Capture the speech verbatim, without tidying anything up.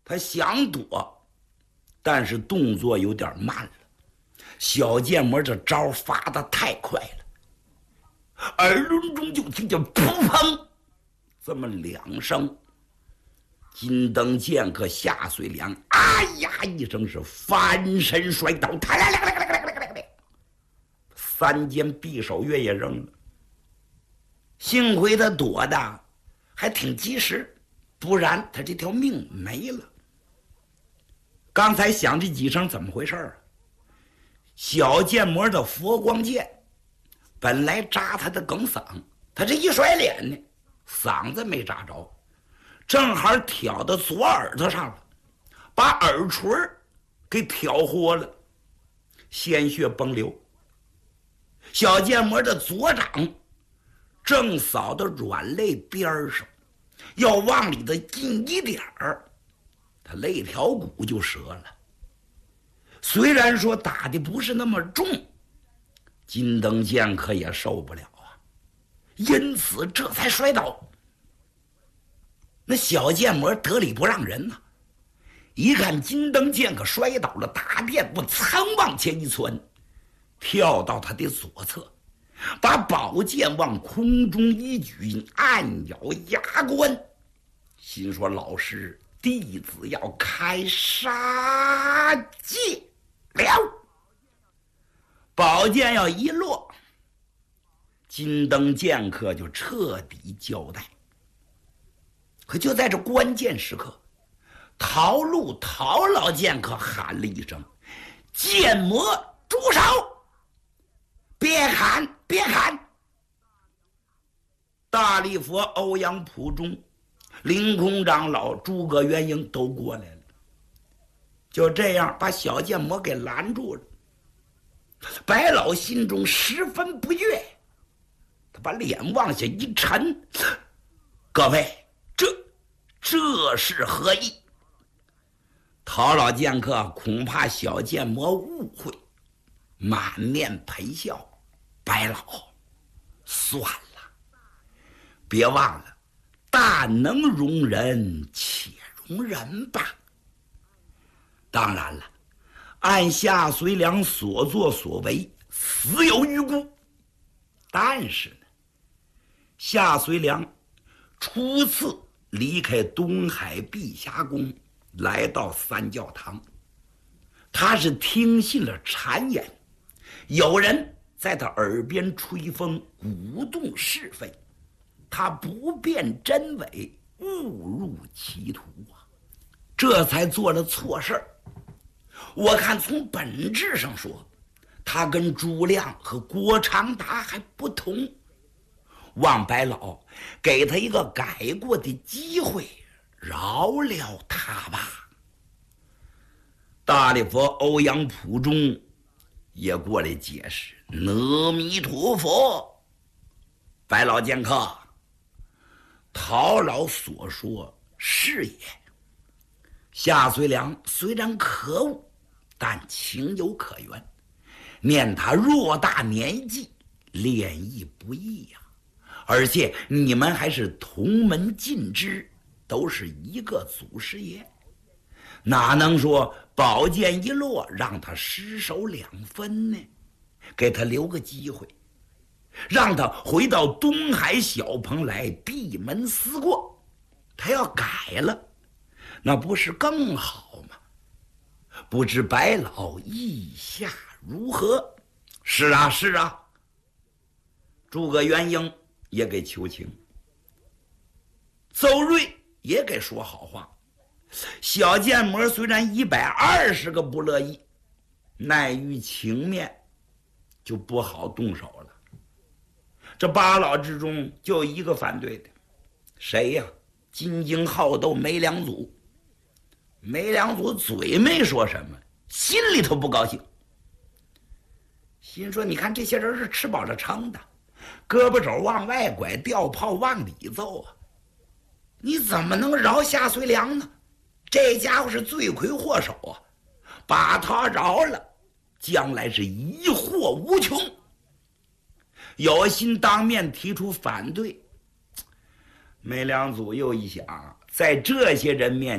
他想躲，但是动作有点慢了。小剑魔这招发的太快了，耳轮中就听见扑砰这么两声，金灯剑客夏遂良啊呀一声是翻身摔倒，三尖匕首月也扔了。幸亏他躲的还挺及时，不然他这条命没了。刚才响这几声怎么回事啊？小剑魔的佛光剑本来扎他的梗嗓，他这一甩脸呢，嗓子没扎着，正好挑到左耳朵上了，把耳垂给挑豁了，鲜血崩流。小剑魔的左掌正扫到软肋边上，要往里头进一点儿，他肋条骨就折了。虽然说打的不是那么重，金灯剑客也受不了啊，因此这才摔倒。那小剑魔得理不让人呐、啊，一看金灯剑客摔倒了，大电步噌往前一窜，跳到他的左侧，把宝剑往空中一举，按咬牙关，心说老师弟子要开杀戒了。宝剑要一落，金灯剑客就彻底交代。可就在这关键时刻，陶路陶老剑客喊了一声：“剑魔住手！别砍，别砍！”大力佛欧阳普忠、凌空长老、诸葛元英都过来了，就这样把小剑魔给拦住了。白老心中十分不悦，他把脸往下一沉：“各位，这这是何意？”陶老剑客恐怕小剑魔误会，满面陪笑：“白老，算了，别忘了，但能容人且容人吧。当然了，按夏遂良所作所为，死有余辜。但是呢，夏遂良初次离开东海碧霞宫，来到三教堂，他是听信了谗言，有人在他耳边吹风，鼓动是非，他不辨真伪，误入歧途啊，这才做了错事儿。我看从本质上说，他跟朱亮和郭长达还不同。望白老给他一个改过的机会，饶了他吧。大力佛欧阳普忠也过来解释：“阿弥陀佛，白老剑客，陶老所说是也。夏遂良虽然可恶，但情有可原。念他偌大年纪，练艺不易呀、啊，而且你们还是同门近支，都是一个祖师爷，哪能说宝剑一落让他失手两分呢？给他留个机会，让他回到东海小棚来闭门思过。他要改了，那不是更好吗？不知白老意下如何？”“是啊，是啊。”诸葛元英也给求情，邹瑞也给说好话。小剑魔虽然一百二十个不乐意，奈于情面，就不好动手了。这八老之中就一个反对的，谁呀？金睛好斗梅良祖。梅良祖嘴没说什么，心里头不高兴，心说：“你看这些人是吃饱了撑的，胳膊肘往外拐，吊炮往里揍啊！你怎么能饶夏遂良呢？这家伙是罪魁祸首啊！把他饶了，将来是疑祸无穷。”有心当面提出反对。梅良祖又一想，在这些人面